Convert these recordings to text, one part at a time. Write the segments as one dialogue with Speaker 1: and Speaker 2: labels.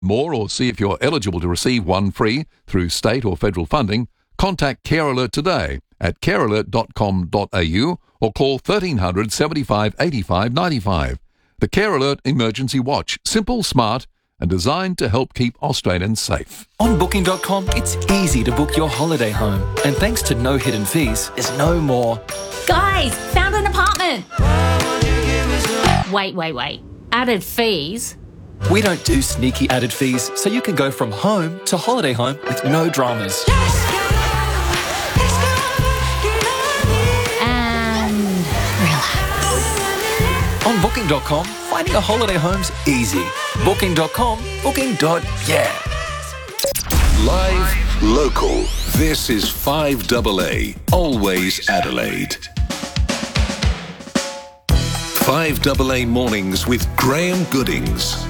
Speaker 1: more or see if you're eligible to receive one free through state or federal funding, contact Care Alert today at carealert.com.au or call 1300 75 85 95. The Care Alert Emergency Watch. Simple, smart, and designed to help keep Australians safe.
Speaker 2: On Booking.com, it's easy to book your holiday home. And thanks to no hidden fees, there's no more.
Speaker 3: Guys, found an apartment. Wait. Added fees?
Speaker 2: We don't do sneaky added fees, so you can go from home to holiday home with no dramas.
Speaker 3: And relax.
Speaker 2: On Booking.com, finding a holiday home's easy. Booking.com, booking.yeah.
Speaker 4: Live, local. This is 5AA, always Adelaide. 5AA Mornings with Graham Goodings.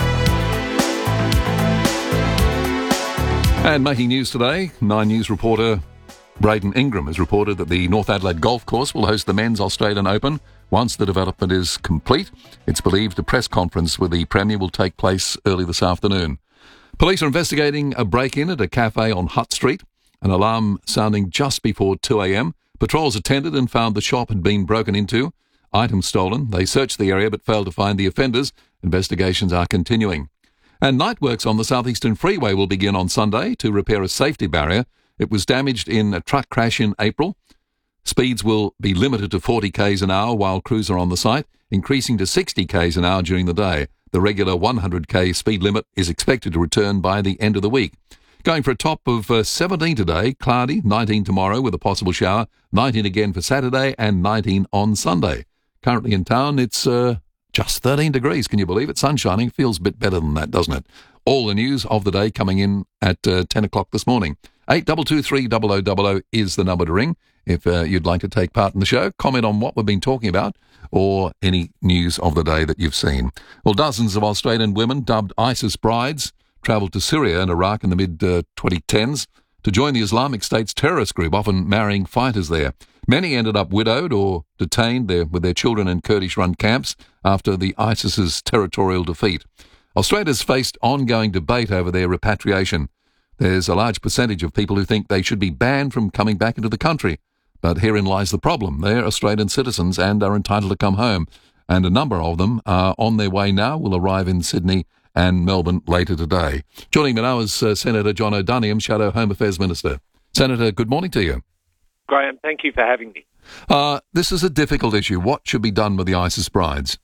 Speaker 1: And making news today, Nine News reporter Braden Ingram has reported that the North Adelaide Golf Course will host the Men's Australian Open once the development is complete. It's believed a press conference with the Premier will take place early this afternoon. Police are investigating a break-in at a cafe on Hutt Street, an alarm sounding just before 2 a.m. Patrols attended and found the shop had been broken into, items stolen. They searched the area but failed to find the offenders. Investigations are continuing. And night works on the Southeastern Freeway will begin on Sunday to repair a safety barrier. It was damaged in a truck crash in April. Speeds will be limited to 40 k's an hour while crews are on the site, increasing to 60 k's an hour during the day. The regular 100 k speed limit is expected to return by the end of the week. Going for a top of 17 today, cloudy, 19 tomorrow with a possible shower, 19 again for Saturday and 19 on Sunday. Currently in town, it's just 13 degrees. Can you believe it? Sun shining. Feels a bit better than that, doesn't it? All the news of the day coming in at 10 o'clock this morning. 8223 0000 is the number to ring if you'd like to take part in the show, comment on what we've been talking about, or any news of the day that you've seen. Well, dozens of Australian women dubbed ISIS brides travelled to Syria and Iraq in the mid-2010s to join the Islamic State's terrorist group, often marrying fighters there. Many ended up widowed or detained there with their children in Kurdish-run camps after the ISIS's territorial defeat. Australia's faced ongoing debate over their repatriation. There's a large percentage of people who think they should be banned from coming back into the country. But herein lies the problem. They're Australian citizens and are entitled to come home. And a number of them are on their way now, will arrive in Sydney and Melbourne later today. Joining me now is Senator John O'Doniam, Shadow Home Affairs Minister. Senator, good morning to you.
Speaker 5: Graham, thank you for having me.
Speaker 1: This is a difficult issue. What should be done with the ISIS brides?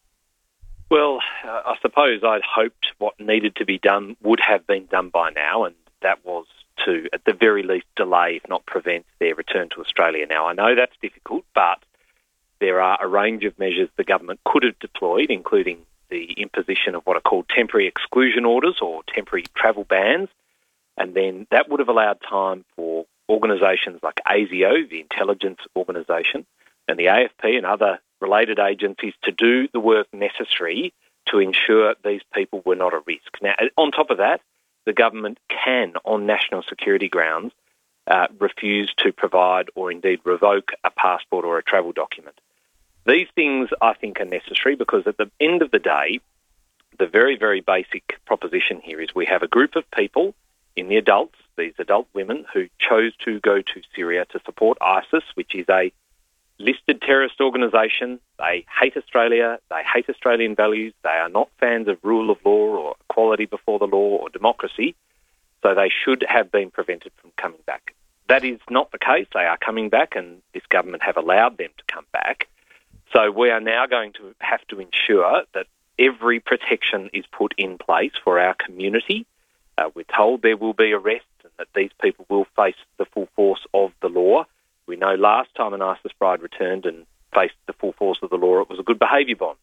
Speaker 5: Well, I suppose I'd hoped what needed to be done would have been done by now, and that was to, at the very least, delay, if not prevent, their return to Australia. Now, I know that's difficult, but there are a range of measures the government could have deployed, including the imposition of what are called temporary exclusion orders or temporary travel bans, and then that would have allowed time for organisations like ASIO, the intelligence organisation, and the AFP and other related agencies to do the work necessary to ensure these people were not at risk. Now, on top of that, the government can, on national security grounds, refuse to provide or indeed revoke a passport or a travel document. These things, I think, are necessary because at the end of the day, the very, very basic proposition here is we have a group of people in the adults, these adult women, who chose to go to Syria to support ISIS, which is a listed terrorist organisation. They hate Australia, they hate Australian values, they are not fans of rule of law or equality before the law or democracy, so they should have been prevented from coming back. That is not the case. They are coming back, and this government have allowed them to come back. So we are now going to have to ensure that every protection is put in place for our community. We're told there will be arrests and that these people will face the full force of the law. We know last time an ISIS bride returned and faced the full force of the law, it was a good behaviour bond.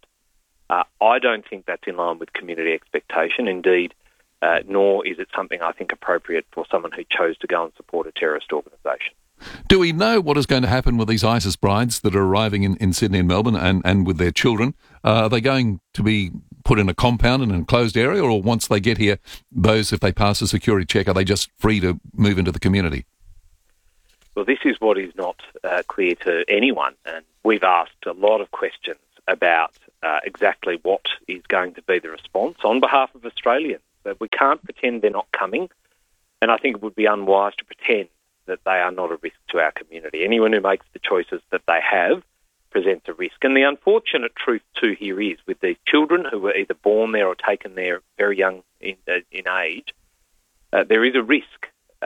Speaker 5: I don't think that's in line with community expectation. Indeed, nor is it something I think appropriate for someone who chose to go and support a terrorist organisation.
Speaker 1: Do we know what is going to happen with these ISIS brides that are arriving in Sydney and Melbourne and with their children? Are they going to be put in a compound in an enclosed area, or once they get here, those, if they pass a security check, are they just free to move into the community?
Speaker 5: Well, this is what is not clear to anyone, and we've asked a lot of questions about exactly what is going to be the response on behalf of Australians. But we can't pretend they're not coming, and I think it would be unwise to pretend that they are not a risk to our community. Anyone who makes the choices that they have presents a risk. And the unfortunate truth too here is, with these children who were either born there or taken there very young in age, there is a risk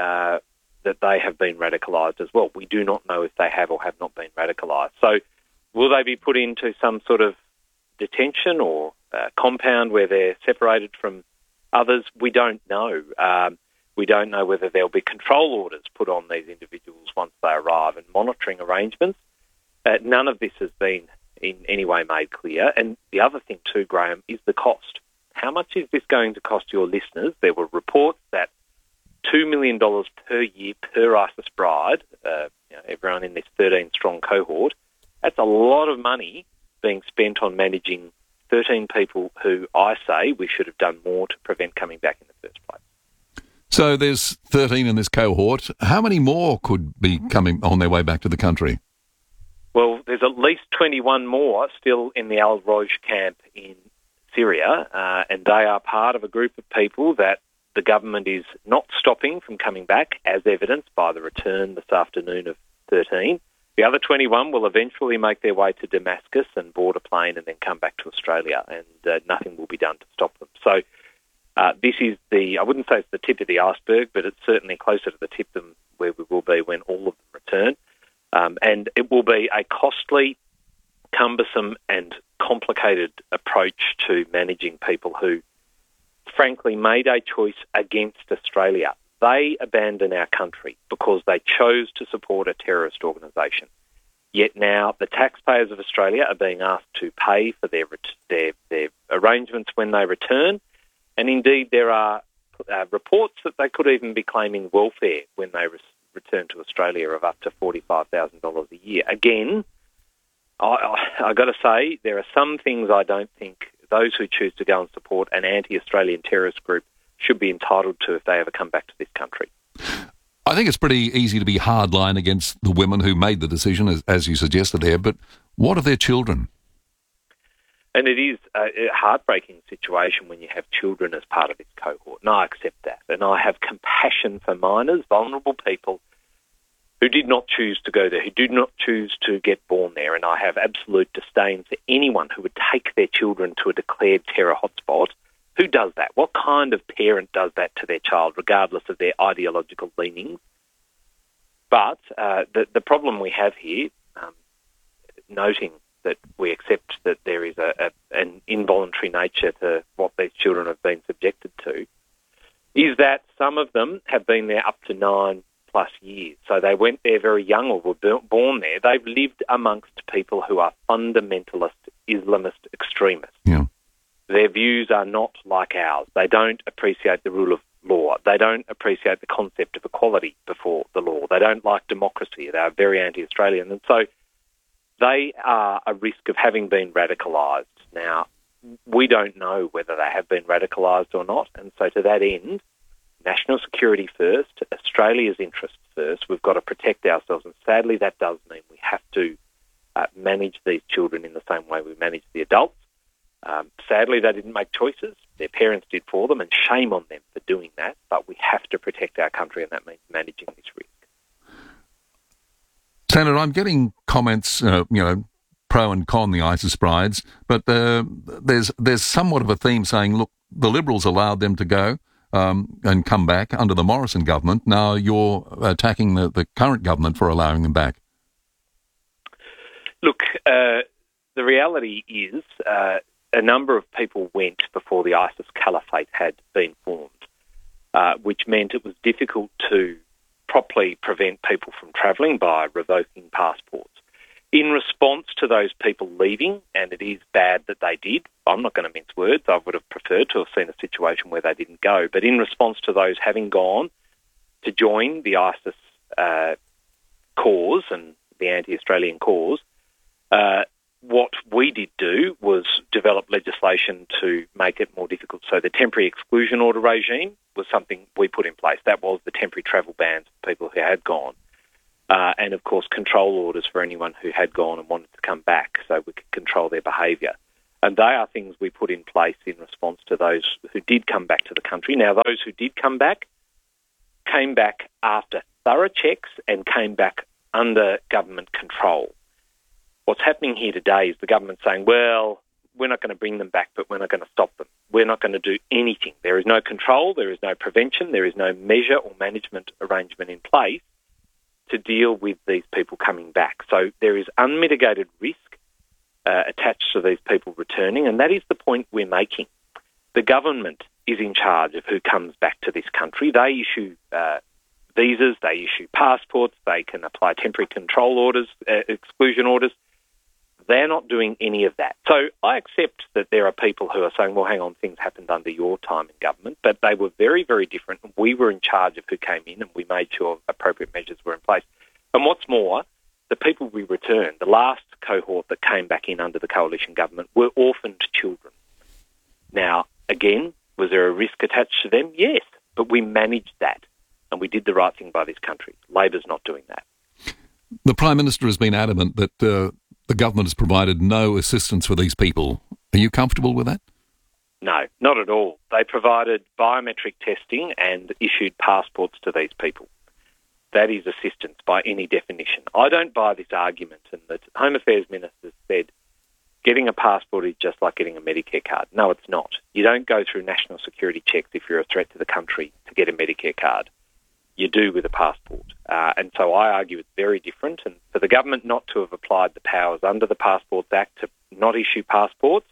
Speaker 5: that they have been radicalised as well. We do not know if they have or have not been radicalised. So will they be put into some sort of detention or compound where they're separated from others? We don't know. We don't know whether there'll be control orders put on these individuals once they arrive and monitoring arrangements. None of this has been in any way made clear. And the other thing too, Graham, is the cost. How much is this going to cost your listeners? There were reports that $2 million per year per ISIS bride, everyone in this 13-strong cohort, that's a lot of money being spent on managing 13 people who I say we should have done more to prevent coming back in the first place.
Speaker 1: So there's 13 in this cohort. How many more could be coming on their way back to the country?
Speaker 5: Well, there's at least 21 more still in the Al-Roj camp in Syria, and they are part of a group of people that the government is not stopping from coming back, as evidenced by the return this afternoon of 13. The other 21 will eventually make their way to Damascus and board a plane and then come back to Australia, and nothing will be done to stop them. So this is I wouldn't say it's the tip of the iceberg, but it's certainly closer to the tip than where we will be when all of them return. And it will be a costly, cumbersome and complicated approach to managing people who, frankly, made a choice against Australia. They abandoned our country because they chose to support a terrorist organisation. Yet now the taxpayers of Australia are being asked to pay for their arrangements when they return. And indeed, there are reports that they could even be claiming welfare when they return to Australia of up to $45,000 a year. Again, I've got to say, there are some things I don't think those who choose to go and support an anti-Australian terrorist group should be entitled to if they ever come back to this country.
Speaker 1: I think it's pretty easy to be hardline against the women who made the decision, as you suggested there, but what of their children?
Speaker 5: And it is a heartbreaking situation when you have children as part of this cohort, and I accept that. And I have compassion for minors, vulnerable people who did not choose to go there, who did not choose to get born there, and I have absolute disdain for anyone who would take their children to a declared terror hotspot. Who does that? What kind of parent does that to their child, regardless of their ideological leanings? But the problem we have here, noting that we accept that there is an involuntary nature to what these children have been subjected to, is that some of them have been there up to 9+ years. So they went there very young or were born there. They've lived amongst people who are fundamentalist Islamist extremists.
Speaker 1: Yeah.
Speaker 5: Their views are not like ours. They don't appreciate the rule of law. They don't appreciate the concept of equality before the law. They don't like democracy. They are very anti-Australian. And so they are a risk of having been radicalised. Now, we don't know whether they have been radicalised or not. And so to that end, national security first, Australia's interests first, we've got to protect ourselves. And sadly, that does mean we have to manage these children in the same way we manage the adults. Sadly, they didn't make choices. Their parents did for them, and shame on them for doing that. But we have to protect our country, and that means managing this risk.
Speaker 1: Senator, I'm getting comments, pro and con the ISIS brides, but there's somewhat of a theme saying, look, the Liberals allowed them to go and come back under the Morrison government. Now you're attacking the current government for allowing them back.
Speaker 5: Look, the reality is a number of people went before the ISIS caliphate had been formed, which meant it was difficult to properly prevent people from travelling by revoking passports. In response to those people leaving, and it is bad that they did, I'm not going to mince words, I would have preferred to have seen a situation where they didn't go, but in response to those having gone to join the ISIS cause and the anti-Australian cause, what we did do was develop legislation to make it more difficult. So the temporary exclusion order regime was something we put in place. That was the temporary travel bans for people who had gone. And, of course, control orders for anyone who had gone and wanted to come back so we could control their behaviour. And they are things we put in place in response to those who did come back to the country. Now, those who did come back came back after thorough checks and came back under government control. What's happening here today is the government saying, well, we're not going to bring them back, but we're not going to stop them. We're not going to do anything. There is no control, there is no prevention, there is no measure or management arrangement in place to deal with these people coming back. So there is unmitigated risk attached to these people returning, and that is the point we're making. The government is in charge of who comes back to this country. They issue visas, they issue passports, they can apply temporary control orders, exclusion orders. They're not doing any of that. So I accept that there are people who are saying, well, hang on, things happened under your time in government, but they were very, very different. We were in charge of who came in and we made sure appropriate measures were in place. And what's more, the people we returned, the last cohort that came back in under the coalition government, were orphaned children. Now, again, was there a risk attached to them? Yes, but we managed that and we did the right thing by this country. Labor's not doing that.
Speaker 1: The Prime Minister has been adamant that the government has provided no assistance for these people. Are you comfortable with that?
Speaker 5: No, not at all. They provided biometric testing and issued passports to these people. That is assistance by any definition. I don't buy this argument, and the Home Affairs Minister said getting a passport is just like getting a Medicare card. No, it's not. You don't go through national security checks if you're a threat to the country to get a Medicare card. You do with a passport. And so I argue it's very different. And for the government not to have applied the powers under the Passports Act to not issue passports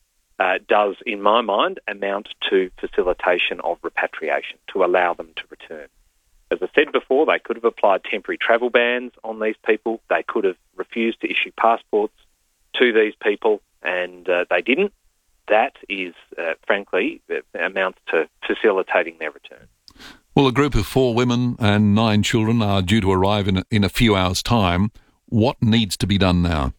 Speaker 5: does, in my mind, amount to facilitation of repatriation, to allow them to return. As I said before, they could have applied temporary travel bans on these people. They could have refused to issue passports to these people, and they didn't. That is, frankly, amounts to facilitating their return.
Speaker 1: Well, a group of 4 women and 9 children are due to arrive in a few hours' time. What needs to be done now?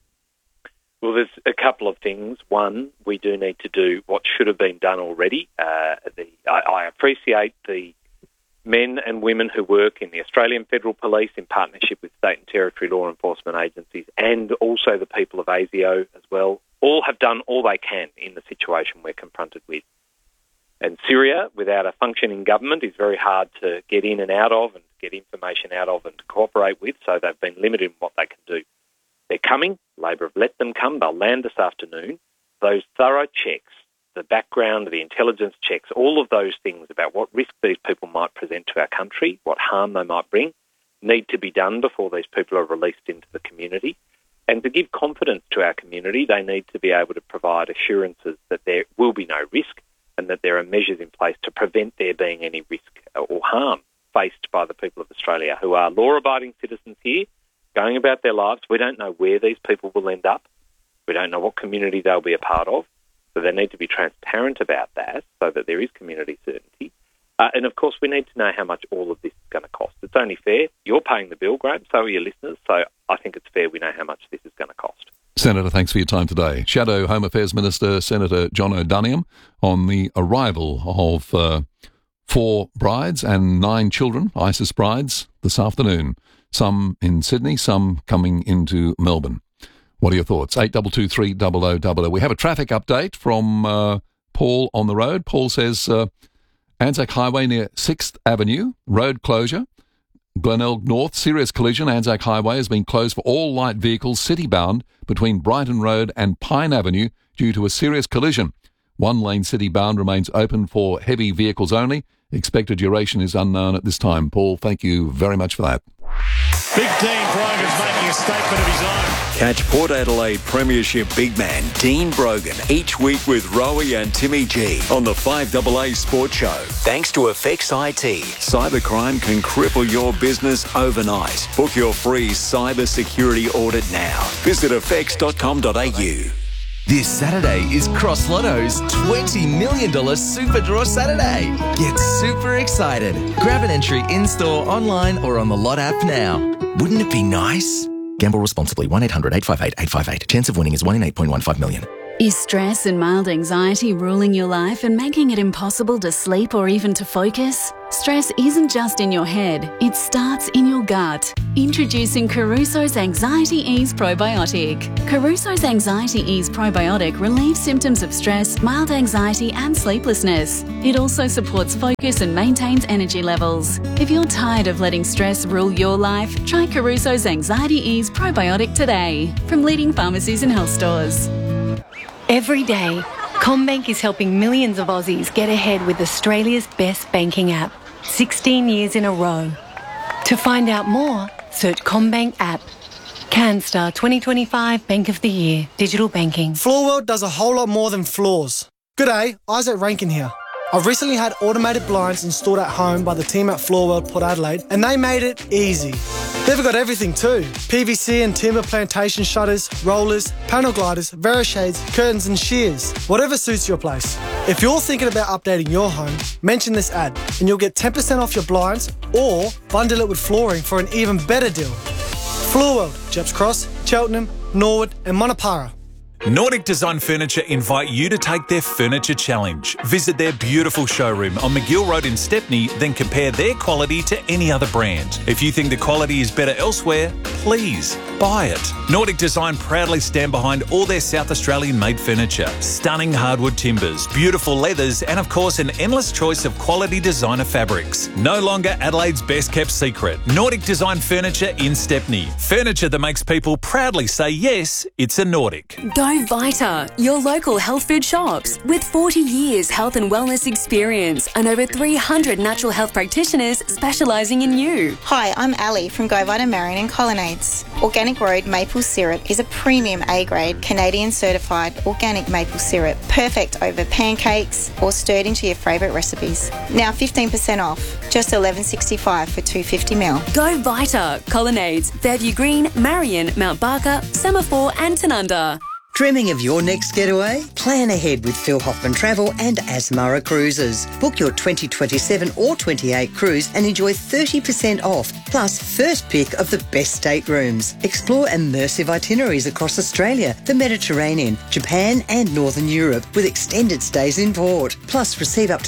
Speaker 5: Well, there's a couple of things. One, we do need to do what should have been done already. I appreciate the men and women who work in the Australian Federal Police in partnership with state and territory law enforcement agencies, and also the people of ASIO as well. All have done all they can in the situation we're confronted with. And Syria, without a functioning government, is very hard to get in and out of and get information out of and to cooperate with, so they've been limited in what they can do. They're coming. Labor have let them come. They'll land this afternoon. Those thorough checks, the background, the intelligence checks, all of those things about what risk these people might present to our country, what harm they might bring, need to be done before these people are released into the community. And to give confidence to our community, they need to be able to provide assurances that there will be no risk and that there are measures in place to prevent there being any risk or harm faced by the people of Australia who are law-abiding citizens here, going about their lives. We don't know where these people will end up. We don't know what community they'll be a part of. So they need to be transparent about that so that there is community certainty. And, of course, we need to know how much all of this is going to cost. It's only fair. You're paying the bill, Graham, so are your listeners. So I think it's fair we know how much this is going to cost.
Speaker 1: Senator, thanks for your time today. Shadow Home Affairs Minister Senator John O'Doniam on the arrival of 4 brides and 9 children, ISIS brides, this afternoon. Some in Sydney, some coming into Melbourne. What are your thoughts? 8223 0000. We have a traffic update from Paul on the road. Paul says Anzac Highway near 6th Avenue, road closure. Glenelg North, serious collision. Anzac Highway has been closed for all light vehicles city-bound between Brighton Road and Pine Avenue due to a serious collision. 1-lane city-bound remains open for heavy vehicles only. Expected duration is unknown at this time. Paul, thank you very much for that.
Speaker 6: Big Dean Brogan's making a statement of his own.
Speaker 7: Catch Port Adelaide Premiership big man Dean Brogan each week with Rowie and Timmy G on the 5AA Sports Show. Thanks to Effects IT. Cybercrime can cripple your business overnight. Book your free cyber security audit now. Visit effects.com.au.
Speaker 8: This Saturday is Cross Lotto's $20 million Super Draw Saturday. Get super excited. Grab an entry in-store, online or on the Lot app now. Wouldn't it be nice? Gamble responsibly. 1-800-858-858. Chance of winning is 1 in 8.15 million.
Speaker 9: Is stress and mild anxiety ruling your life and making it impossible to sleep or even to focus? Stress isn't just in your head, it starts in your gut. Introducing Caruso's Anxiety Ease Probiotic. Caruso's Anxiety Ease Probiotic relieves symptoms of stress, mild anxiety and sleeplessness. It also supports focus and maintains energy levels. If you're tired of letting stress rule your life, try Caruso's Anxiety Ease Probiotic today from leading pharmacies and health stores.
Speaker 10: Every day, CommBank is helping millions of Aussies get ahead with Australia's best banking app, 16 years in a row. To find out more, search CommBank app. CanStar 2025 Bank of the Year, Digital Banking.
Speaker 11: Floorworld does a whole lot more than floors. G'day, Isaac Rankin here. I've recently had automated blinds installed at home by the team at Floorworld Port Adelaide, and they made it easy. They've got everything too. PVC and timber plantation shutters, rollers, panel gliders, Verishades, curtains and shears. Whatever suits your place. If you're thinking about updating your home, mention this ad and you'll get 10% off your blinds or bundle it with flooring for an even better deal. Floorworld, Jeps Cross, Cheltenham, Norwood and Monopara.
Speaker 12: Nordic Design Furniture invite you to take their Furniture Challenge. Visit their beautiful showroom on McGill Road in Stepney, then compare their quality to any other brand. If you think the quality is better elsewhere, please buy it. Nordic Design proudly stand behind all their South Australian made furniture. Stunning hardwood timbers, beautiful leathers, and of course an endless choice of quality designer fabrics. No longer Adelaide's best kept secret. Nordic Design Furniture in Stepney. Furniture that makes people proudly say yes, it's a Nordic.
Speaker 13: Go Vita, your local health food shops. With 40 years health and wellness experience and over 300 natural health practitioners specialising in you.
Speaker 14: Hi, I'm Ali from Go Vita Marion and Colonnades. Organic Road maple syrup is a premium A-grade Canadian certified organic maple syrup, perfect over pancakes or stirred into your favourite recipes. Now 15% off, just $11.65 for 250ml.
Speaker 13: Go Vita, Colonnades, Fairview Green, Marion, Mount Barker, Semaphore and Tanunda.
Speaker 15: Dreaming of your next getaway? Plan ahead with Phil Hoffman Travel and Asmara Cruises. Book your 2027 or 28 cruise and enjoy 30% off, plus first pick of the best staterooms. Explore immersive itineraries across Australia, the Mediterranean, Japan and Northern Europe with extended stays in port. Plus receive up to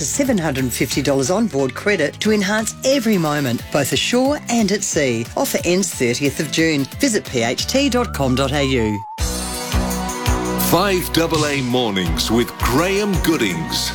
Speaker 15: $750 onboard credit to enhance every moment, both ashore and at sea. Offer ends 30th of June. Visit pht.com.au.
Speaker 4: 5AA Mornings with Graham Goodings.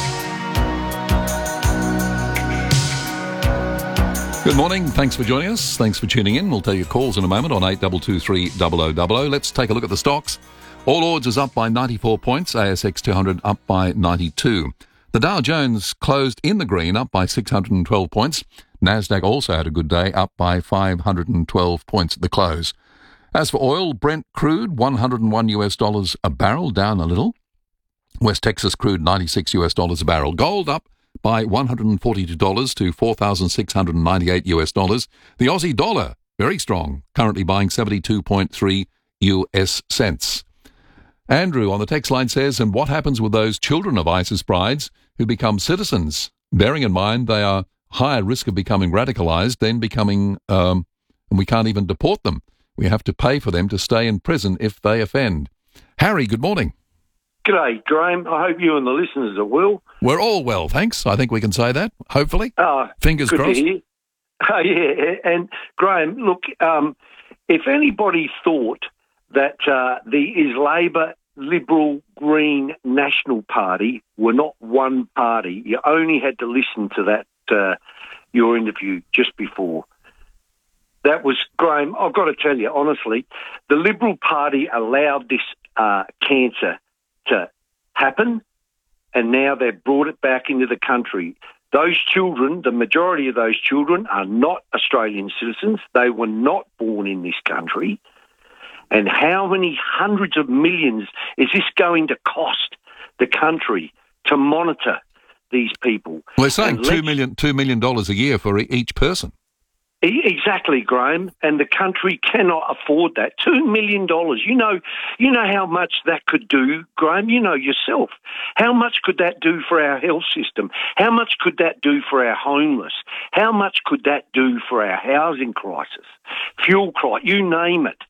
Speaker 1: Good morning. Thanks for joining us. Thanks for tuning in. We'll take your calls in a moment on 8223 0000. Let's take a look at the stocks. All Ords is up by 94 points. ASX 200 up by 92. The Dow Jones closed in the green, up by 612 points. Nasdaq also had a good day, up by 512 points at the close. As for oil, Brent crude, $101 a barrel, down a little. West Texas crude, $96 a barrel. Gold up by $142 to $4,698. The Aussie dollar, very strong, currently buying 72.3 US cents. Andrew on the text line says, and what happens with those children of ISIS brides who become citizens, bearing in mind they are higher risk of becoming radicalised than becoming, and we can't even deport them. We have to pay for them to stay in prison if they offend. Harry, good morning.
Speaker 16: G'day, Graham. I hope you and the listeners are well.
Speaker 1: We're all well, thanks. I think we can say that, hopefully. Fingers crossed.
Speaker 16: Yeah, and Graham, look, if anybody thought that the Labor, Liberal, Green, National Party were not one party, you only had to listen to that, your interview just before. That was, Graham, I've got to tell you, honestly, the Liberal Party allowed this cancer to happen, and now they've brought it back into the country. Those children, the majority of those children, are not Australian citizens. They were not born in this country. And how many hundreds of millions is this going to cost the country to monitor these people?
Speaker 1: We're saying $2 million a year for each person.
Speaker 16: Exactly, Graham, and the country cannot afford that. $2 million. You know how much that could do, Graham. You know yourself. How much could that do for our health system? How much could that do for our homeless? How much could that do for our housing crisis, fuel crisis? You name it.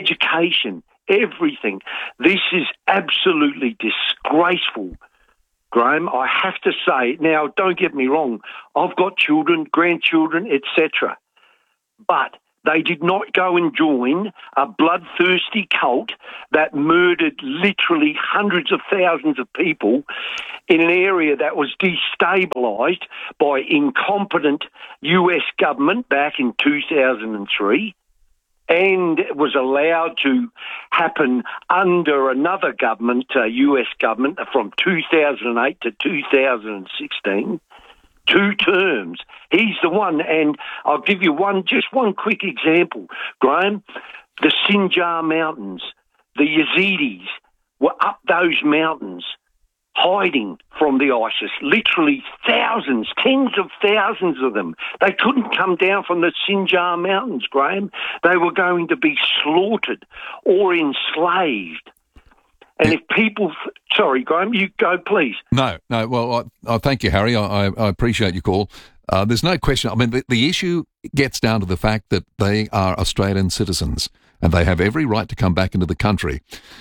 Speaker 16: Education, everything. This is absolutely disgraceful. Graham, I have to say, now don't get me wrong, I've got children, grandchildren, etc. But they did not go and join a bloodthirsty cult that murdered literally hundreds of thousands of people in an area that was destabilised by incompetent US government back in 2003 and was allowed to happen under another government, US government, from 2008 to 2016. 2 terms. He's the one, and I'll give you just one quick example, Graham. The Sinjar Mountains, the Yazidis were up those mountains hiding from the ISIS, literally thousands, tens of thousands of them. They couldn't come down from the Sinjar Mountains, Graham. They were going to be slaughtered or enslaved. And if people... Sorry, Graham, you go, please.
Speaker 1: No. Well, I thank you, Harry. I appreciate your call. There's no question. I mean, the issue gets down to the fact that they are Australian citizens and they have every right to come back into the country.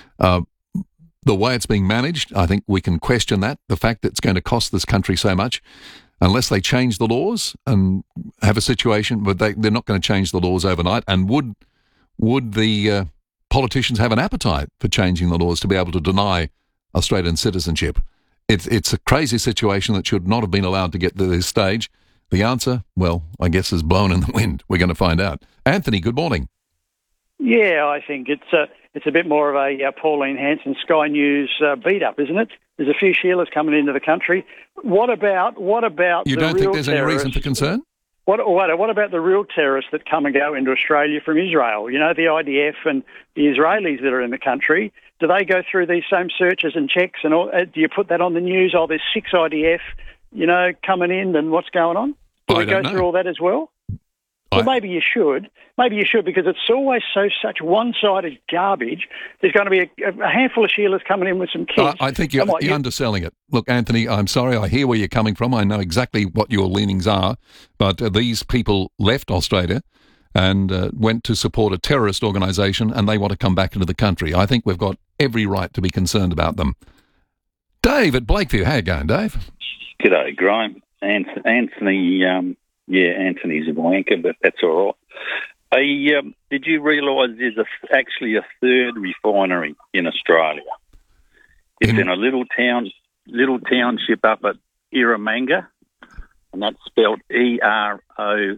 Speaker 1: The way it's being managed, I think we can question that. The fact that it's going to cost this country so much, unless they change the laws and have a situation, but they're not going to change the laws overnight. And would the politicians have an appetite for changing the laws to be able to deny Australian citizenship? It's a crazy situation that should not have been allowed to get to this stage. The answer, well, I guess is blown in the wind. We're going to find out. Anthony, good morning.
Speaker 17: Yeah, I think it's a bit more of a Pauline Hanson Sky News beat-up, isn't it? There's a few Sheilas coming into the country. What about
Speaker 1: You don't think there's any reason for concern?
Speaker 17: What about the real terrorists that come and go into Australia from Israel? You know, the IDF and the Israelis that are in the country. Do they go through these same searches and checks? And all, do you put that on the news? Oh, there's 6 IDF, coming in, and what's going on? Do we go through all that as well? Well, maybe you should. Maybe you should, because it's always such one-sided garbage. There's going to be a handful of Sheilas coming in with some kids.
Speaker 1: I think you're underselling it. Look, Anthony, I'm sorry. I hear where you're coming from. I know exactly what your leanings are. But these people left Australia and went to support a terrorist organisation, and they want to come back into the country. I think we've got every right to be concerned about them. Dave at Blakeview. How you going, Dave?
Speaker 18: G'day, Graham. Anthony... Anthony's a wanker, but that's all right. Did you realise there's actually a 3rd refinery in Australia? It's in a little township up at Eromanga, and that's spelled Eromanga.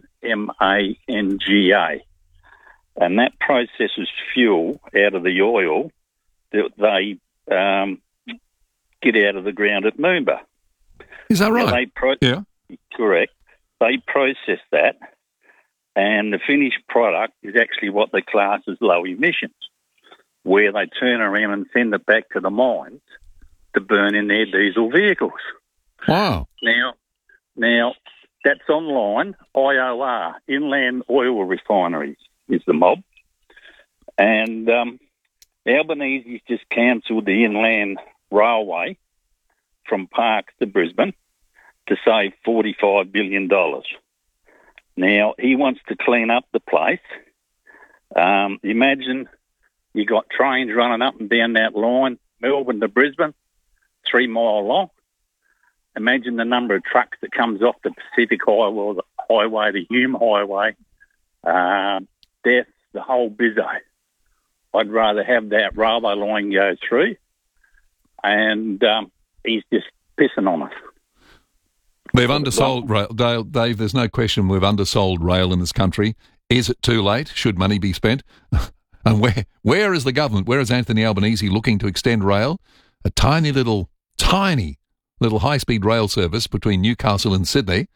Speaker 18: And that processes fuel out of the oil that they get out of the ground at Moomba.
Speaker 1: Is that right?
Speaker 18: Yeah. Correct. They process that, and the finished product is actually what they class as low emissions, where they turn around and send it back to the mines to burn in their diesel vehicles.
Speaker 1: Wow.
Speaker 18: Now that's online. IOR, Inland Oil Refineries, is the mob. And Albanese's just cancelled the inland railway from Parkes to Brisbane to save $45 billion. Now, he wants to clean up the place. Imagine you got trains running up and down that line, Melbourne to Brisbane, 3 mile long. Imagine the number of trucks that comes off the Pacific Highway, the Hume Highway, death, the whole bizzo. I'd rather have that railway line go through, and he's just pissing on us.
Speaker 1: We've undersold rail. Dave, there's no question we've undersold rail in this country. Is it too late? Should money be spent? And where is the government? Where is Anthony Albanese looking to extend rail? A tiny little high-speed rail service between Newcastle and Sydney.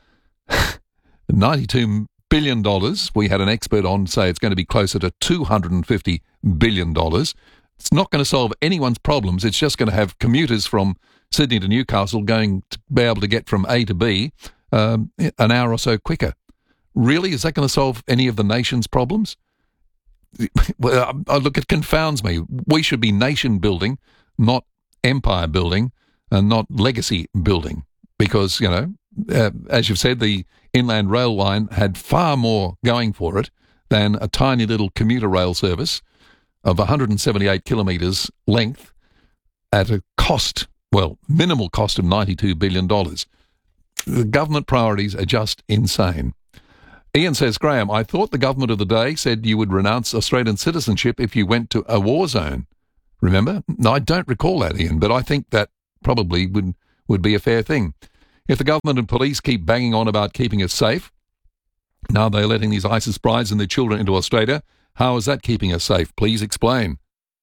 Speaker 1: $92 billion. We had an expert on say it's going to be closer to $250 billion. It's not going to solve anyone's problems. It's just going to have commuters from Sydney to Newcastle going to be able to get from A to B an hour or so quicker. Really? Is that going to solve any of the nation's problems? Well, look, it confounds me. We should be nation building, not empire building, and not legacy building. Because, as you've said, the Inland Rail line had far more going for it than a tiny little commuter rail service of 178 kilometres length at a cost minimal cost of $92 billion. The government priorities are just insane. Ian says, Graham, I thought the government of the day said you would renounce Australian citizenship if you went to a war zone. Remember? No, I don't recall that, Ian, but I think that probably would be a fair thing. If the government and police keep banging on about keeping us safe, now they're letting these ISIS brides and their children into Australia, how is that keeping us safe? Please explain.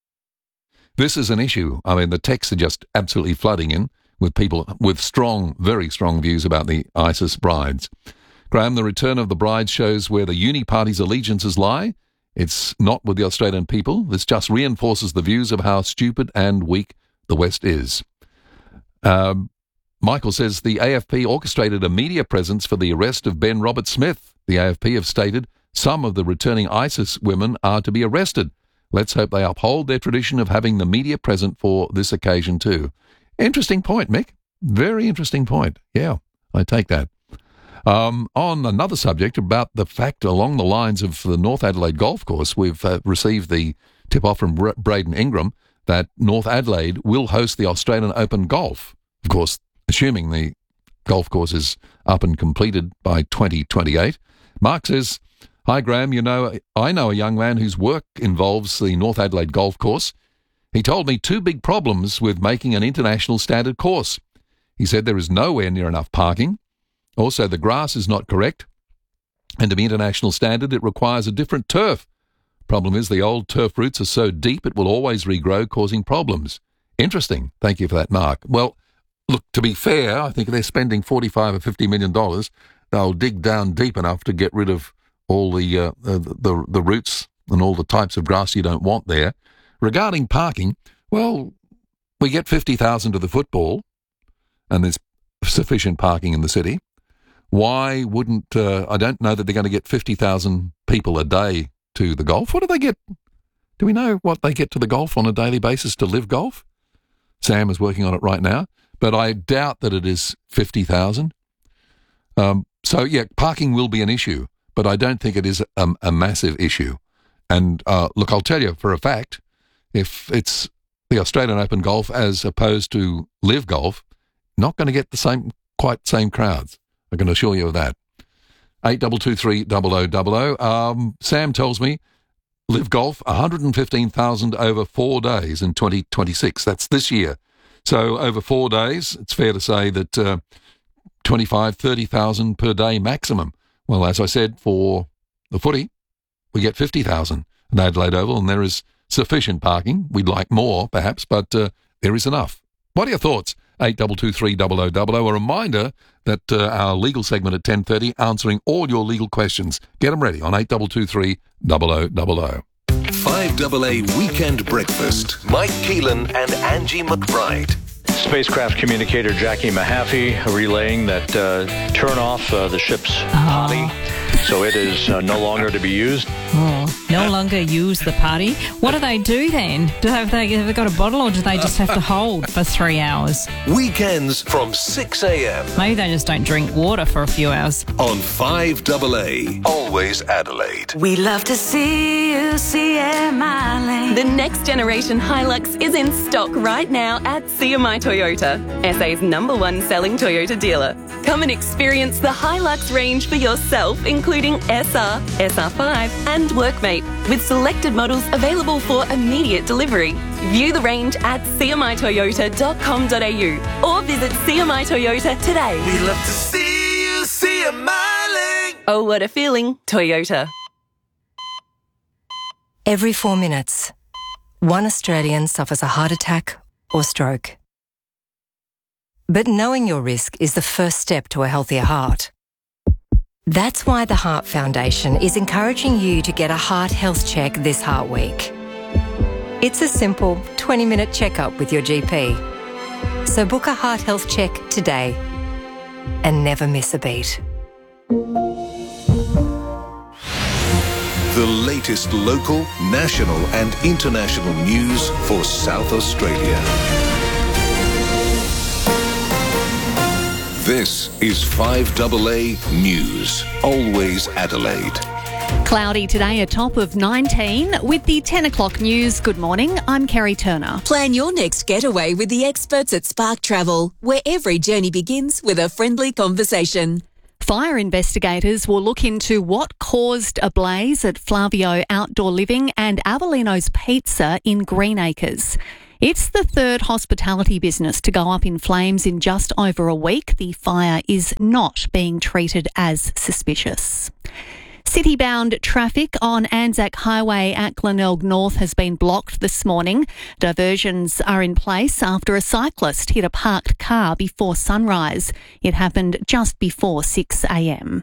Speaker 1: This is an issue. I mean, the texts are just absolutely flooding in with people with strong, very strong views about the ISIS brides. Graham, the return of the brides shows where the uni party's allegiances lie. It's not with the Australian people. This just reinforces the views of how stupid and weak the West is. Michael says the AFP orchestrated a media presence for the arrest of Ben Roberts-Smith. The AFP have stated some of the returning ISIS women are to be arrested. Let's hope they uphold their tradition of having the media present for this occasion too. Interesting point, Mick. Very interesting point. Yeah, I take that. On another subject about the fact along the lines of the North Adelaide Golf Course, we've received the tip-off from Braden Ingram that North Adelaide will host the Australian Open Golf. Of course, assuming the golf course is up and completed by 2028. Mark says, hi Graham, I know a young man whose work involves the North Adelaide Golf Course. He told me two big problems with making an international standard course. He said there is nowhere near enough parking. Also, the grass is not correct, and to be international standard, it requires a different turf. Problem is, the old turf roots are so deep it will always regrow, causing problems. Interesting. Thank you for that, Mark. Well, look, to be fair, I think they're spending $45 or $50 million. They'll dig down deep enough to get rid of all the roots and all the types of grass you don't want there. Regarding parking, well, we get 50,000 to the football, and there's sufficient parking in the city. Why wouldn't, I don't know that they're going to get 50,000 people a day to the golf. What do they get? Do we know what they get to the golf on a daily basis to live golf? Sam is working on it right now, but I doubt that it is 50,000. So, yeah, parking will be an issue, but I don't think it is a massive issue. And look, I'll tell you for a fact, if it's the Australian Open Golf as opposed to Live Golf, not going to get the quite same crowds. I can assure you of that. 8223 Sam tells me Live Golf 115,000 over 4 days in 2026. That's this year. So over 4 days, it's fair to say that 30,000 per day maximum. Well, as I said, for the footy, we get 50,000 in Adelaide Oval, and there is sufficient parking. We'd like more, perhaps, but there is enough. What are your thoughts? 8223 A reminder that our legal segment at 10:30, answering all your legal questions. Get them ready on 8223
Speaker 4: 5AA Weekend Breakfast. Mike Keelan and Angie McBride.
Speaker 6: Spacecraft communicator Jackie Mahaffey relaying that turn off the ship's potty, so it is no longer to be used.
Speaker 19: No longer use the potty. What do they do then? Have they got a bottle, or do they just have to hold for 3 hours?
Speaker 4: Weekends from 6 a.m.
Speaker 19: Maybe they just don't drink water for a few hours.
Speaker 4: On 5AA, Always Adelaide.
Speaker 20: We love to see you CMI.
Speaker 13: The next generation Hilux is in stock right now at CMI Toyota, SA's #1 selling Toyota dealer. Come and experience the Hilux range for yourself, including SR, SR5 and Workmate, with selected models available for immediate delivery. View the range at cmitoyota.com.au or visit CMI Toyota today.
Speaker 20: We love to see you CMI.
Speaker 13: Oh, what a feeling, Toyota.
Speaker 21: Every 4 minutes, one Australian suffers a heart attack or stroke. But knowing your risk is the first step to a healthier heart. That's why the Heart Foundation is encouraging you to get a heart health check this Heart Week. It's a simple 20-minute checkup with your GP. So book a heart health check today and never miss a beat.
Speaker 4: The latest local, national and international news for South Australia. This is 5AA News, Always Adelaide.
Speaker 3: Cloudy today, a top of 19. With the 10 o'clock news, good morning, I'm Kerry Turner.
Speaker 22: Plan your next getaway with the experts at Spark Travel, where every journey begins with a friendly conversation.
Speaker 3: Fire investigators will look into what caused a blaze at Flavio Outdoor Living and Avellino's Pizza in Greenacres. It's the third hospitality business to go up in flames in just over a week. The fire is not being treated as suspicious. City-bound traffic on Anzac Highway at Glenelg North has been blocked this morning. Diversions are in place after a cyclist hit a parked car before sunrise. It happened just before 6 a.m.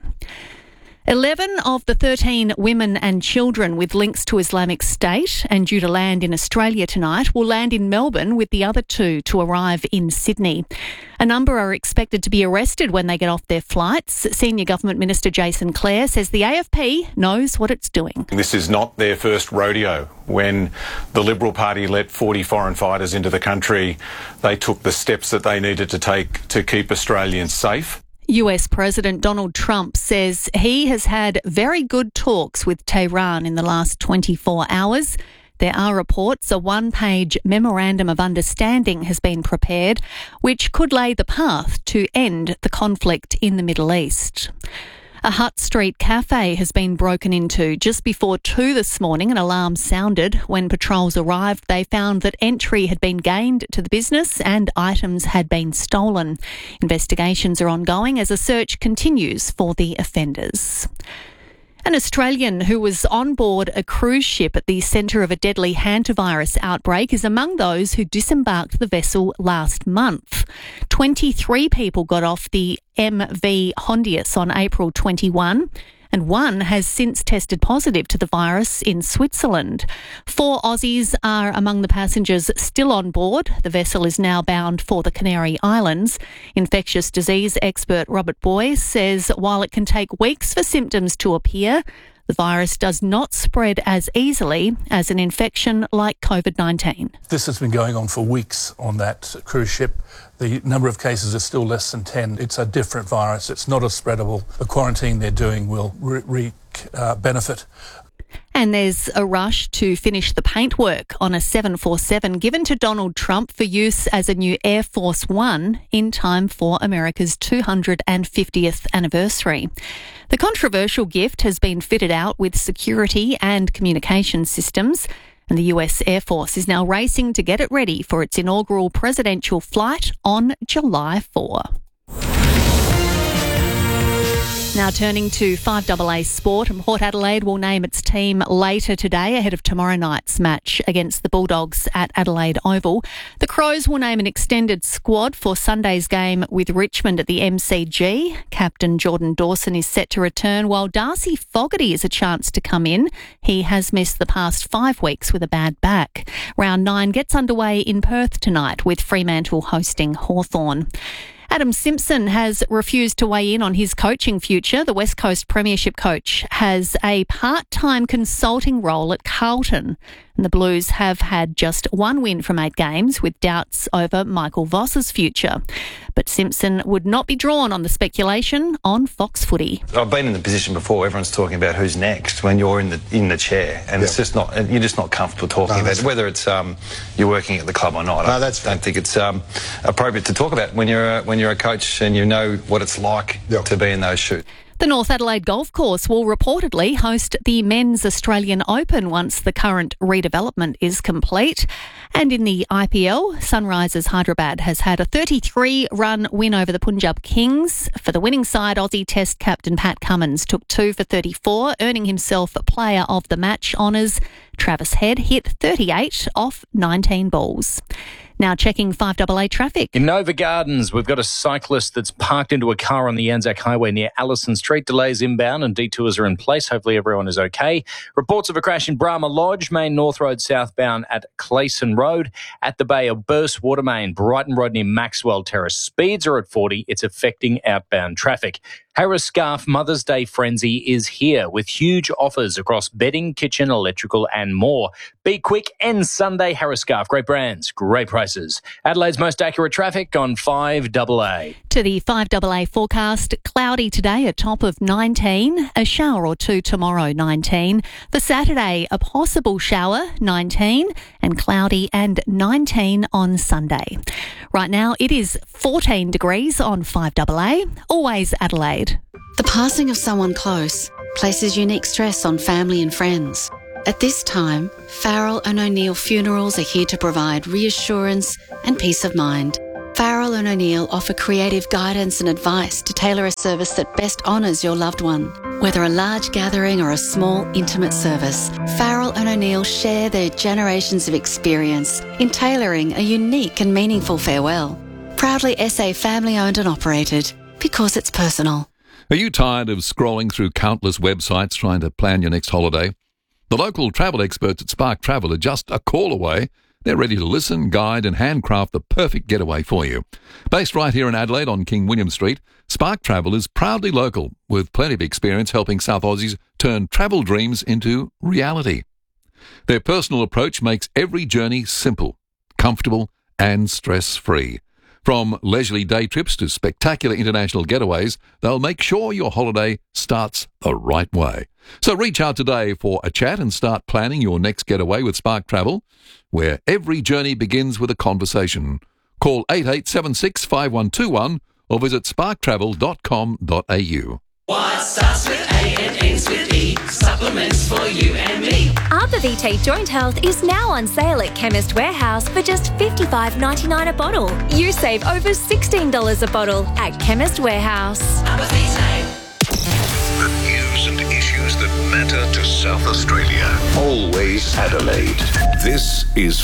Speaker 3: 11 of the 13 women and children with links to Islamic State and due to land in Australia tonight will land in Melbourne, with the other 2 to arrive in Sydney. A number are expected to be arrested when they get off their flights. Senior Government Minister Jason Clare says the AFP knows what it's doing.
Speaker 23: This is not their first rodeo. When the Liberal Party let 40 foreign fighters into the country, they took the steps that they needed to take to keep Australians safe.
Speaker 3: US President Donald Trump says he has had very good talks with Tehran in the last 24 hours. There are reports a one-page memorandum of understanding has been prepared, which could lay the path to end the conflict in the Middle East. A Hutt Street cafe has been broken into just before 2 this morning. An alarm sounded. When patrols arrived, they found that entry had been gained to the business and items had been stolen. Investigations are ongoing as a search continues for the offenders. An Australian who was on board a cruise ship at the centre of a deadly hantavirus outbreak is among those who disembarked the vessel last month. 23 people got off the MV Hondius on April 21. And one has since tested positive to the virus in Switzerland. 4 Aussies are among the passengers still on board. The vessel is now bound for the Canary Islands. Infectious disease expert Robert Boy says while it can take weeks for symptoms to appear, the virus does not spread as easily as an infection like COVID-19.
Speaker 24: This has been going on for weeks on that cruise ship. The number of cases is still less than 10. It's a different virus. It's not as spreadable. The quarantine they're doing will wreak benefit.
Speaker 3: And there's a rush to finish the paintwork on a 747 given to Donald Trump for use as a new Air Force One in time for America's 250th anniversary. The controversial gift has been fitted out with security and communication systems, and the US Air Force is now racing to get it ready for its inaugural presidential flight on July 4. Now turning to 5AA sport, and Port Adelaide will name its team later today ahead of tomorrow night's match against the Bulldogs at Adelaide Oval. The Crows will name an extended squad for Sunday's game with Richmond at the MCG. Captain Jordan Dawson is set to return, while Darcy Fogarty has a chance to come in. He has missed the past 5 weeks with a bad back. Round 9 gets underway in Perth tonight with Fremantle hosting Hawthorn. Adam Simpson has refused to weigh in on his coaching future. The West Coast Premiership coach has a part-time consulting role at Carlton, and the Blues have had just 1 win from 8 games, with doubts over Michael Voss's future. But Simpson would not be drawn on the speculation on Fox Footy.
Speaker 25: I've been in the position before. Everyone's talking about who's next when you're in the chair, and it's just not. You're just not comfortable talking about it, whether it's you're working at the club or not. I don't think it's appropriate to talk about when you're a coach and you know what it's like to be in those shoes.
Speaker 3: The North Adelaide Golf Course will reportedly host the Men's Australian Open once the current redevelopment is complete. And in the IPL, Sunrisers Hyderabad has had a 33-run win over the Punjab Kings. For the winning side, Aussie Test captain Pat Cummins took 2 for 34, earning himself Player of the Match honours. Travis Head hit 38 off 19 balls. Now checking 5AA traffic.
Speaker 26: In Nova Gardens, we've got a cyclist that's parked into a car on the Anzac Highway near Allison Street. Delays inbound and detours are in place. Hopefully everyone is okay. Reports of a crash in Brahma Lodge, Main North Road southbound at Clayson Road. At the Bay, a burst water main, Brighton Road near Maxwell Terrace. Speeds are at 40. It's affecting outbound traffic. Harris Scarf Mother's Day Frenzy is here with huge offers across bedding, kitchen, electrical and and more. Be quick, end Sunday, Harris Scarf. Great brands, great prices. Adelaide's most accurate traffic on 5AA.
Speaker 3: To the 5AA forecast, cloudy today, a top of 19, a shower or two tomorrow, 19. For Saturday, a possible shower, 19, and cloudy and 19 on Sunday. Right now, it is 14 degrees on 5AA, always Adelaide.
Speaker 2: The passing of someone close places unique stress on family and friends. At this time, Farrell and O'Neill Funerals are here to provide reassurance and peace of mind. Farrell and O'Neill offer creative guidance and advice to tailor a service that best honours your loved one. Whether a large gathering or a small, intimate service, Farrell and O'Neill share their generations of experience in tailoring a unique and meaningful farewell. Proudly SA family-owned and operated, because it's personal.
Speaker 1: Are you tired of scrolling through countless websites trying to plan your next holiday? The local travel experts at Spark Travel are just a call away. They're ready to listen, guide and handcraft the perfect getaway for you. Based right here in Adelaide on King William Street, Spark Travel is proudly local with plenty of experience helping South Aussies turn travel dreams into reality. Their personal approach makes every journey simple, comfortable and stress-free. From leisurely day trips to spectacular international getaways, they'll make sure your holiday starts the right way. So reach out today for a chat and start planning your next getaway with Spark Travel, where every journey begins with a conversation. Call 8876 5121 or visit sparktravel.com.au.
Speaker 5: What starts with A and ends with E, supplements for you and me.
Speaker 7: Arbor Vitae Joint Health is now on sale at Chemist Warehouse for just $55.99 a bottle. You save over $16 a bottle at Chemist Warehouse.
Speaker 5: Arbor Vitae.
Speaker 4: The news and issues that matter to South Australia. Always Adelaide. This is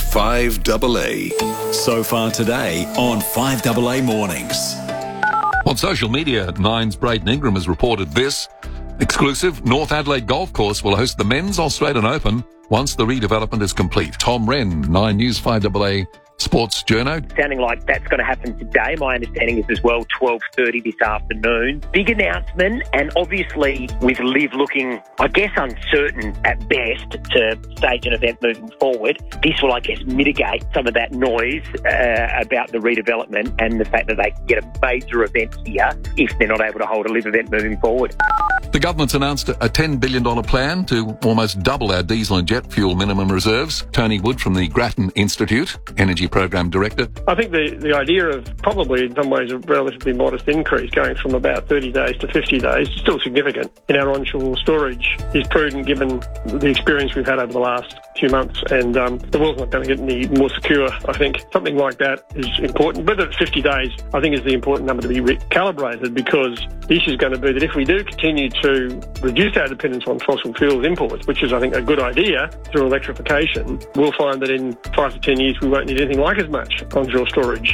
Speaker 4: 5AA.
Speaker 12: So far today on 5AA Mornings.
Speaker 1: On social media, Nine's Braden Ingram has reported this. Exclusive, North Adelaide Golf Course will host the Men's Australian Open once the redevelopment is complete. Tom Wren, 9 News 5AA Sports Journo.
Speaker 8: Sounding like that's going to happen today. My understanding is as well 12:30 this afternoon. Big announcement, and obviously with Liv looking, I guess, uncertain at best to stage an event moving forward, this will, I guess, mitigate some of that noise about the redevelopment and the fact that they can get a major event here if they're not able to hold a Liv event moving forward.
Speaker 1: The government's announced a $10 billion plan to almost double our diesel and jet fuel minimum reserves. Tony Wood from the Grattan Institute, Energy Program Director.
Speaker 9: I think the idea of probably in some ways a relatively modest increase going from about 30 days to 50 days is still significant in our onshore storage is prudent given the experience we've had over the last few months, and the world's not going to get any more secure. I think something like that is important. Whether it's 50 days, I think is the important number to be recalibrated, because the issue is going to be that if we do continue to reduce our dependence on fossil fuels imports, which is, I think, a good idea through electrification, we'll find that in 5 to 10 years we won't need anything like as much onshore storage.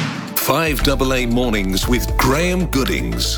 Speaker 4: 5AA Mornings with Graham Goodings.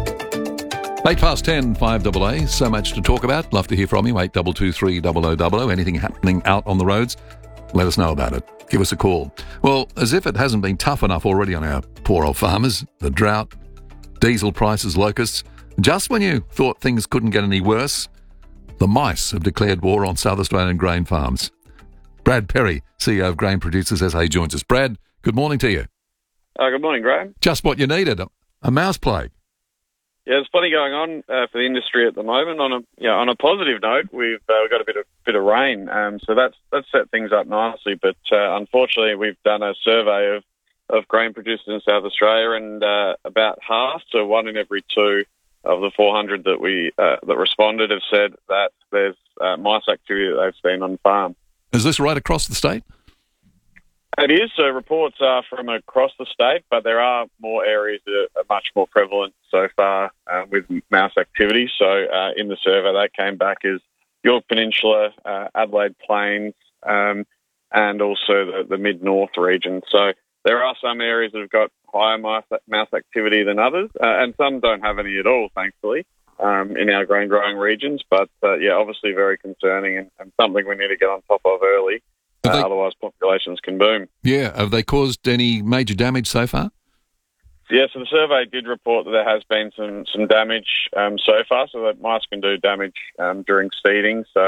Speaker 1: 10, 5AA. So much to talk about. Love to hear from you. 8223 0000. Anything happening out on the roads, let us know about it. Give us a call. Well, as if it hasn't been tough enough already on our poor old farmers, the drought, diesel prices, locusts. Just when you thought things couldn't get any worse, the mice have declared war on South Australian grain farms. Brad Perry, CEO of Grain Producers SA, joins us. Brad, good morning to you.
Speaker 10: Good morning, Graham.
Speaker 1: Just what you needed, a mouse plague.
Speaker 10: Yeah, there's plenty going on for the industry at the moment. On a positive note, we've got a bit of rain, so that's set things up nicely. But unfortunately, we've done a survey of grain producers in South Australia, and about half, so 1 in every 2 of the 400 that responded, have said that there's mice activity that they've seen on farm.
Speaker 1: Is this right across the state?
Speaker 10: It is. So reports are from across the state, but there are more areas that are much more prevalent so far with mouse activity. So in the survey, that came back as York Peninsula, Adelaide Plains, and also the mid-north region. So there are some areas that have got higher mouse activity than others, and some don't have any at all, thankfully, in our grain growing regions. But obviously very concerning and something we need to get on top of early. Otherwise, populations can boom.
Speaker 1: Yeah. Have they caused any major damage so far?
Speaker 10: Yeah, so the survey did report that there has been some damage so far, so that mice can do damage during seeding. So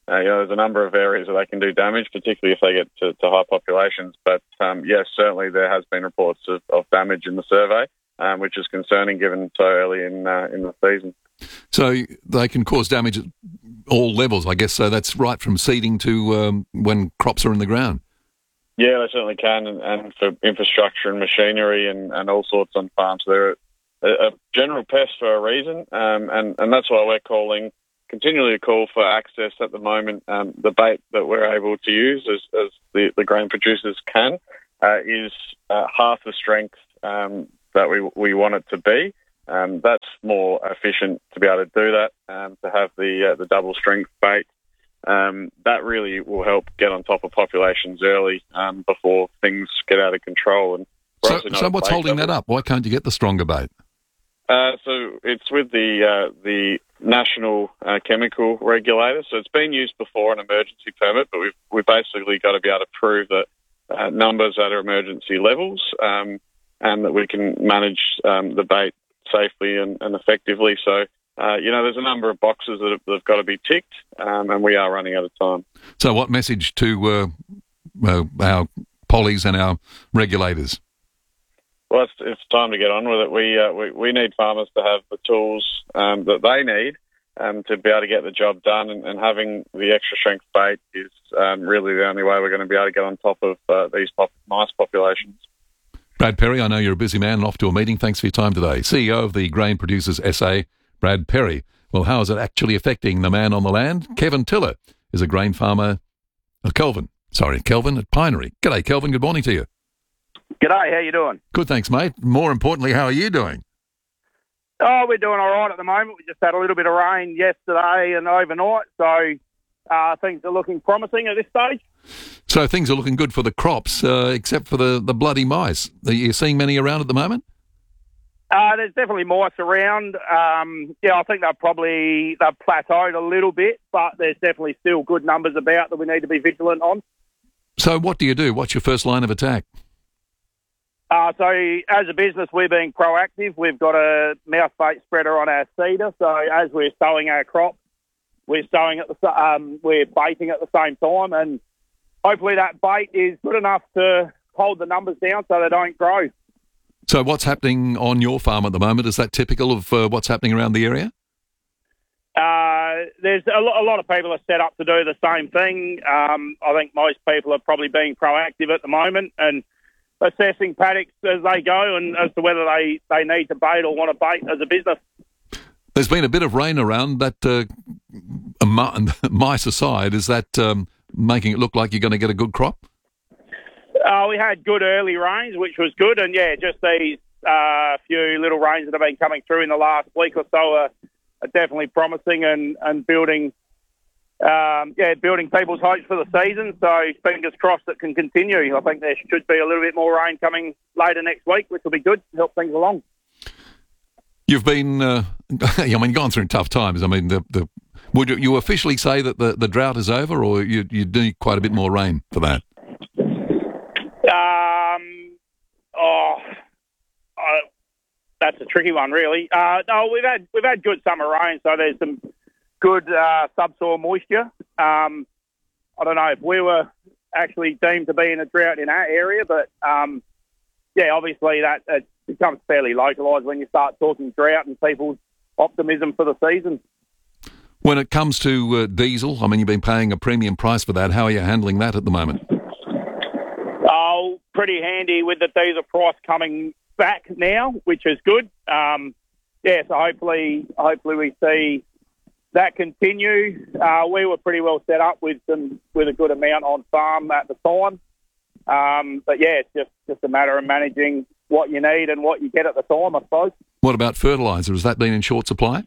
Speaker 10: There's a number of areas that they can do damage, particularly if they get to high populations. But yes, certainly there has been reports of damage in the survey, which is concerning given so early in the season.
Speaker 1: So they can cause damage at all levels, I guess. So that's right from seeding to when crops are in the ground.
Speaker 10: Yeah, they certainly can, and for infrastructure and machinery and all sorts on farms. They're a general pest for a reason, and that's why we're continually a call for access at the moment. The bait that we're able to use, as the grain producers can, is half the strength that we want it to be. That's more efficient to be able to do that, to have the double strength bait. That really will help get on top of populations early before things get out of control. And
Speaker 1: so what's holding that up? Why can't you get the stronger bait?
Speaker 10: So it's with the national chemical regulator. So it's been used before an emergency permit, but we've basically got to be able to prove that numbers that are emergency levels, and that we can manage the bait safely and effectively. So, there's a number of boxes that have got to be ticked, and we are running out of time.
Speaker 1: So what message to our pollies and our regulators?
Speaker 10: Well, it's time to get on with it. We need farmers to have the tools that they need to be able to get the job done, and having the extra strength bait is really the only way we're going to be able to get on top of these mice populations.
Speaker 1: Brad Perry, I know you're a busy man and off to a meeting. Thanks for your time today. CEO of the Grain Producers SA, Brad Perry. Well, how is it actually affecting the man on the land? Kevin Tiller is a grain farmer. Kelvin at Pinery. G'day, Kelvin. Good morning to you.
Speaker 11: G'day, how you doing?
Speaker 1: Good, thanks, mate. More importantly, how are you doing?
Speaker 11: Oh, we're doing all right at the moment. We just had a little bit of rain yesterday and overnight, so things are looking promising at this stage.
Speaker 1: So things are looking good for the crops, except for the bloody mice. Are you seeing many around at the moment?
Speaker 11: There's definitely mice around. I think they've plateaued a little bit, but there's definitely still good numbers about that we need to be vigilant on.
Speaker 1: So what do you do? What's your first line of attack?
Speaker 11: So as a business, we're being proactive. We've got a mouse bait spreader on our seeder. So as we're sowing our crop, we're baiting at the same time, and hopefully that bait is good enough to hold the numbers down so they don't grow.
Speaker 1: So what's happening on your farm at the moment? Is that typical of what's happening around the area?
Speaker 11: There's a lot of people are set up to do the same thing. I think most people are probably being proactive at the moment and assessing paddocks as they go, and as to whether they need to bait or want to bait as a business.
Speaker 1: There's been a bit of rain around. That mice aside, is that making it look like you're going to get a good crop?
Speaker 11: We had good early rains, which was good, and just these few little rains that have been coming through in the last week or so are definitely promising and building people's hopes for the season. So fingers crossed it can continue. I think there should be a little bit more rain coming later next week, which will be good to help things along.
Speaker 1: You've been, gone through tough times. I mean, would you officially say that the drought is over, or you do quite a bit more rain for that?
Speaker 11: That's a tricky one, really. No, we've had good summer rain, so there's some good subsoil moisture. I don't know if we were actually deemed to be in a drought in our area, but obviously that it becomes fairly localised when you start talking drought and people's optimism for the season.
Speaker 1: When it comes to diesel, I mean, you've been paying a premium price for that. How are you handling that at the moment?
Speaker 11: Oh, pretty handy with the diesel price coming back now, which is good. So hopefully we see that continue. We were pretty well set up with a good amount on farm at the time. It's just a matter of managing what you need and what you get at the time, I suppose.
Speaker 1: What about fertiliser? Has that been in short supply?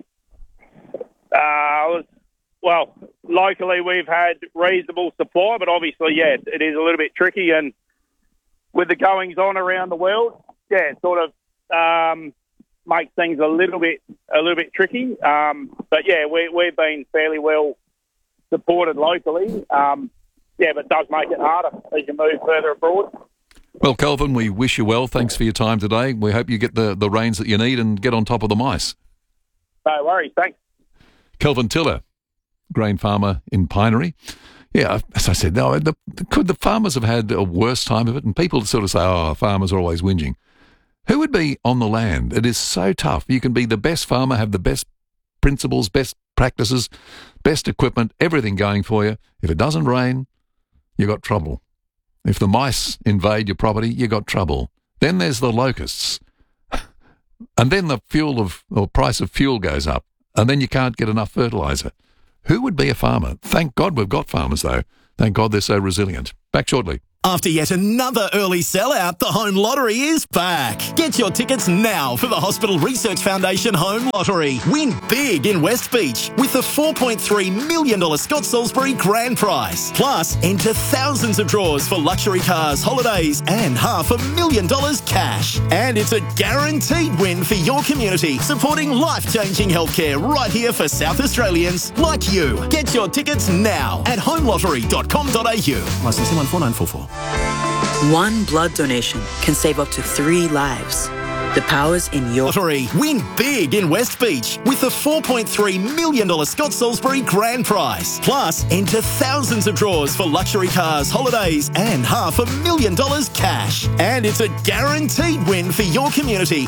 Speaker 11: Locally we've had reasonable supply, but obviously, it is a little bit tricky, and with the goings on around the world, it sort of makes things a little bit tricky. We've been fairly well supported locally. But it does make it harder as you move further abroad.
Speaker 1: Well, Kelvin, we wish you well. Thanks for your time today. We hope you get the rains that you need and get on top of the mice.
Speaker 11: No worries. Thanks.
Speaker 1: Kelvin Tiller grain farmer in Pinery. Yeah, as I said, no, could the farmers have had a worse time of it? And people sort of say, oh, farmers are always whinging. Who would be on the land? It is so tough. You can be the best farmer, have the best principles, best practices, best equipment, everything going for you. If it doesn't rain, you got trouble. If the mice invade your property, you got trouble. Then there's the locusts. And then the price of fuel goes up. And then you can't get enough fertiliser. Who would be a farmer? Thank God we've got farmers, though. Thank God they're so resilient. Back shortly.
Speaker 6: After yet another early sellout, the Home Lottery is back. Get your tickets now for the Hospital Research Foundation Home Lottery. Win big in West Beach with the $4.3 million Scott Salisbury grand prize. Plus, enter thousands of draws for luxury cars, holidays and $500,000 cash. And it's a guaranteed win for your community, supporting life-changing healthcare right here for South Australians like you. Get your tickets now at homelottery.com.au. Licence 14944.
Speaker 14: One blood donation can save up to 3 lives. The power's in your
Speaker 6: lottery. Win big in West Beach with the $4.3 million Scott Salisbury grand prize. Plus, enter thousands of draws for luxury cars, holidays and $500,000 cash. And it's a guaranteed win for your community,